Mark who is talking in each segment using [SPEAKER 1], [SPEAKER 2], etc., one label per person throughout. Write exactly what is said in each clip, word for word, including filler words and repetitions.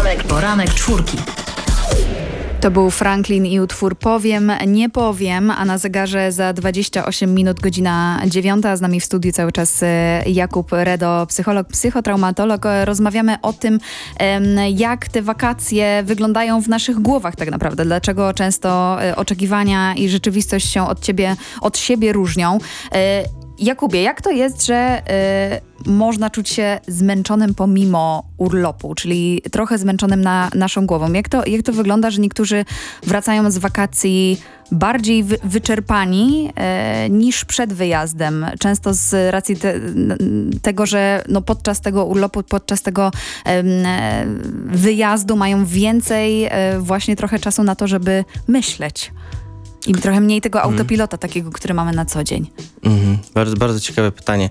[SPEAKER 1] Poranek, poranek czwórki.
[SPEAKER 2] To był Franklin i utwór Powiem, nie powiem, a na zegarze za dwadzieścia osiem minut godzina dziewiąta. Z nami w studiu cały czas Jakub Redo, psycholog, psychotraumatolog. Rozmawiamy o tym, jak te wakacje wyglądają w naszych głowach tak naprawdę. Dlaczego często oczekiwania i rzeczywistość się od ciebie, od siebie różnią. Jakubie, jak to jest, że y, można czuć się zmęczonym pomimo urlopu, czyli trochę zmęczonym na naszą głową? Jak to, jak to wygląda, że niektórzy wracają z wakacji bardziej wy, wyczerpani y, niż przed wyjazdem? Często z racji te, tego, że no, podczas tego urlopu, podczas tego y, wyjazdu mają więcej y, właśnie trochę czasu na to, żeby myśleć. I trochę mniej tego autopilota mm. takiego, który mamy na co dzień.
[SPEAKER 3] Mm-hmm. Bardzo, bardzo ciekawe pytanie.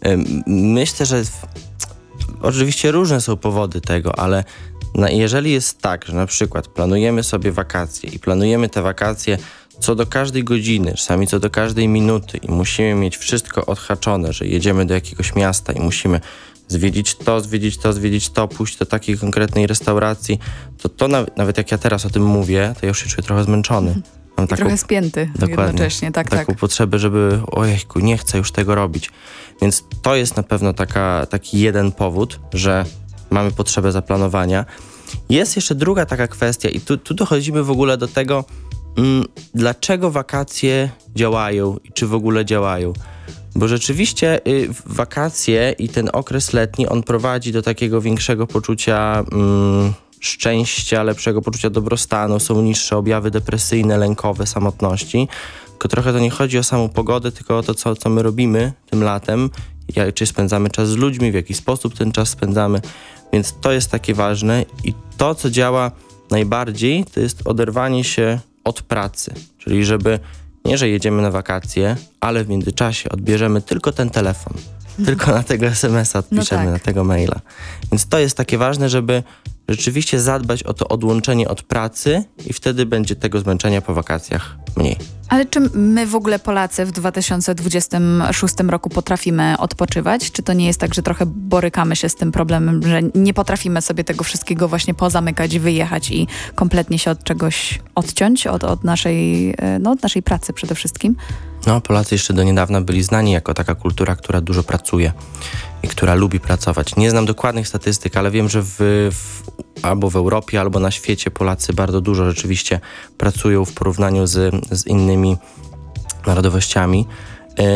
[SPEAKER 3] Myślę, że w... oczywiście różne są powody tego, ale na, jeżeli jest tak, że na przykład planujemy sobie wakacje i planujemy te wakacje co do każdej godziny, czasami co do każdej minuty i musimy mieć wszystko odhaczone, że jedziemy do jakiegoś miasta i musimy zwiedzić to, zwiedzić to, zwiedzić to, pójść do takiej konkretnej restauracji, to to nawet, nawet jak ja teraz o tym mówię, to ja już się czuję trochę zmęczony. Mm. Mam taką,
[SPEAKER 2] trochę spięty jednocześnie, tak,
[SPEAKER 3] taką
[SPEAKER 2] tak.
[SPEAKER 3] potrzebę, żeby ojejku, nie chcę już tego robić. Więc to jest na pewno taka, taki jeden powód, że mamy potrzebę zaplanowania. Jest jeszcze druga taka kwestia i tu, tu dochodzimy w ogóle do tego, mm, dlaczego wakacje działają i czy w ogóle działają. Bo rzeczywiście y, wakacje i ten okres letni, on prowadzi do takiego większego poczucia mm, szczęścia, lepszego poczucia dobrostanu, są niższe objawy depresyjne, lękowe, samotności. Tylko trochę to nie chodzi o samą pogodę, tylko o to, co, co my robimy tym latem, jak, czy spędzamy czas z ludźmi, w jaki sposób ten czas spędzamy. Więc to jest takie ważne i to, co działa najbardziej, to jest oderwanie się od pracy. Czyli żeby, nie że jedziemy na wakacje, ale w międzyczasie odbierzemy tylko ten telefon. Tylko na tego es em es a odpiszemy, no tak. na tego maila. Więc to jest takie ważne, żeby rzeczywiście zadbać o to odłączenie od pracy i wtedy będzie tego zmęczenia po wakacjach mniej.
[SPEAKER 2] Ale czy my w ogóle Polacy w dwa tysiące dwudziestym szóstym roku potrafimy odpoczywać? Czy to nie jest tak, że trochę borykamy się z tym problemem, że nie potrafimy sobie tego wszystkiego właśnie pozamykać, wyjechać i kompletnie się od czegoś odciąć, od, od, naszej, no, od naszej pracy przede wszystkim?
[SPEAKER 3] No, Polacy jeszcze do niedawna byli znani jako taka kultura, która dużo pracuje i która lubi pracować. Nie znam dokładnych statystyk, ale wiem, że w, w, albo w Europie, albo na świecie Polacy bardzo dużo rzeczywiście pracują w porównaniu z, z innymi narodowościami. Yy,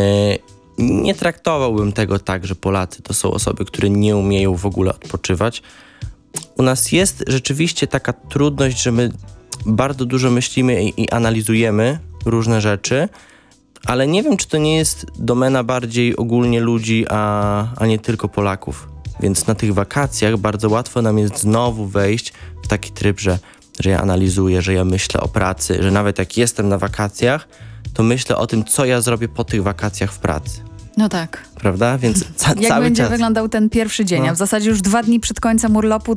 [SPEAKER 3] nie traktowałbym tego tak, że Polacy to są osoby, które nie umieją w ogóle odpoczywać. U nas jest rzeczywiście taka trudność, że my bardzo dużo myślimy i, i analizujemy różne rzeczy, ale nie wiem, czy to nie jest domena bardziej ogólnie ludzi, a, a nie tylko Polaków. Więc na tych wakacjach bardzo łatwo nam jest znowu wejść w taki tryb, że, że ja analizuję, że ja myślę o pracy, że nawet jak jestem na wakacjach, to myślę o tym, co ja zrobię po tych wakacjach w pracy.
[SPEAKER 2] No tak.
[SPEAKER 3] Prawda? Więc ca-
[SPEAKER 2] jak
[SPEAKER 3] cały
[SPEAKER 2] będzie
[SPEAKER 3] czas...
[SPEAKER 2] wyglądał ten pierwszy dzień,
[SPEAKER 3] no.
[SPEAKER 2] a w zasadzie już dwa dni przed końcem urlopu